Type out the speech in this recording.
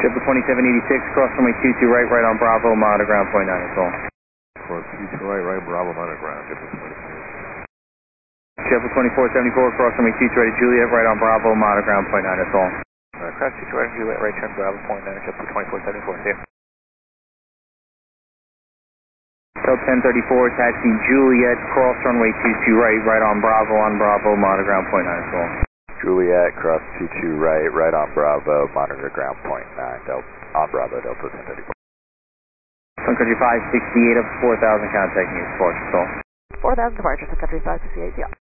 Triple 2786, cross runway 22 right, right on Bravo, monitor ground point 9, that's all. Cross 22 right, right, Bravo, monitor ground, Triple 2474, cross runway 22 right to Juliet, right on Bravo, monitor ground point 9, that's all. Cross 22 right, Juliet, right turn Bravo, point 9, triple 2474, see you. Hotel 1034, taxi Juliet, cross runway 22 right, right on Bravo, monitor ground point 9, that's all. Juliet, cross 22 right, right on Bravo, monitor ground point 9, on Bravo, Delta 1034. Sun Country 568 up to 4,000, contacting you, departure, that's all. 4,000 departure, Sun Country 568, yeah.